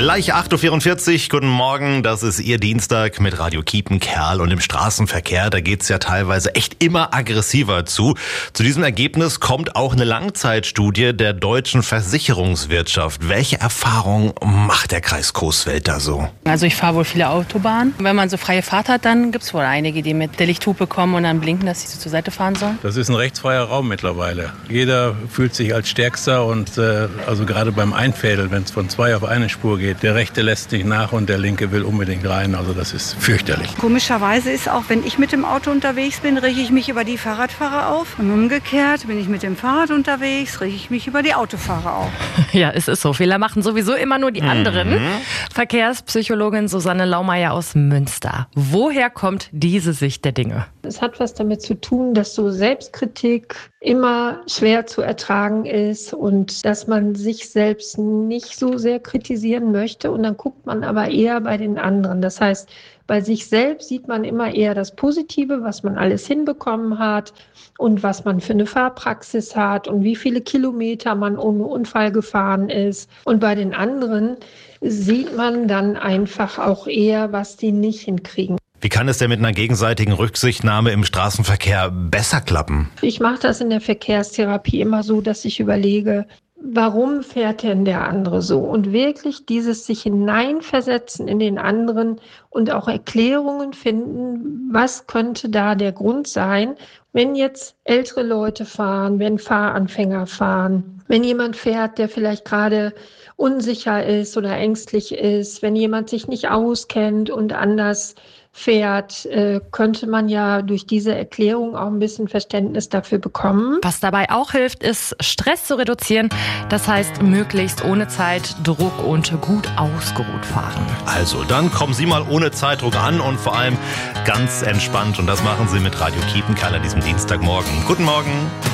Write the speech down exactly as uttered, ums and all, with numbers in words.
Gleich acht Uhr vierundvierzig, guten Morgen, das ist Ihr Dienstag mit Radio Kiepenkerl und im Straßenverkehr, da geht's ja teilweise echt immer aggressiver zu. Zu diesem Ergebnis kommt auch eine Langzeitstudie der deutschen Versicherungswirtschaft. Welche Erfahrung macht der Kreis Coesfeld da so? Also ich fahre wohl viele Autobahnen. Wenn man so freie Fahrt hat, dann gibt's wohl einige, die mit der Lichthupe kommen und dann blinken, dass sie zur Seite fahren sollen. Das ist ein rechtsfreier Raum mittlerweile. Jeder fühlt sich als Stärkster und äh, also gerade beim Einfädeln, wenn es von zwei auf eine Spur geht, der Rechte lässt nicht nach und der Linke will unbedingt rein. Also das ist fürchterlich. Komischerweise ist auch, wenn ich mit dem Auto unterwegs bin, rege ich mich über die Fahrradfahrer auf. Und umgekehrt, bin ich mit dem Fahrrad unterwegs, rege ich mich über die Autofahrer auf. Ja, es ist so. Fehler machen sowieso immer nur die anderen. Mhm. Verkehrspsychologin Susanne Laumeier aus Münster. Woher kommt diese Sicht der Dinge? Es hat was damit zu tun, dass so Selbstkritik immer schwer zu ertragen ist und dass man sich selbst nicht so sehr kritisieren möchte. Und dann guckt man aber eher bei den anderen. Das heißt, bei sich selbst sieht man immer eher das Positive, was man alles hinbekommen hat und was man für eine Fahrpraxis hat und wie viele Kilometer man ohne Unfall gefahren ist. Und bei den anderen sieht man dann einfach auch eher, was die nicht hinkriegen. Wie kann es denn mit einer gegenseitigen Rücksichtnahme im Straßenverkehr besser klappen? Ich mache das in der Verkehrstherapie immer so, dass ich überlege, warum fährt denn der andere so? Und wirklich dieses sich hineinversetzen in den anderen und auch Erklärungen finden, was könnte da der Grund sein, wenn jetzt ältere Leute fahren, wenn Fahranfänger fahren, wenn jemand fährt, der vielleicht gerade unsicher ist oder ängstlich ist, wenn jemand sich nicht auskennt und anders fährt, äh, könnte man ja durch diese Erklärung auch ein bisschen Verständnis dafür bekommen. Was dabei auch hilft, ist, Stress zu reduzieren. Das heißt, möglichst ohne Zeit, Druck und gut ausgeruht fahren. Also, dann kommen Sie mal ohne Zeitdruck an und vor allem ganz entspannt. Und das machen Sie mit Radio Kiepenkerl an diesem Dienstagmorgen. Guten Morgen.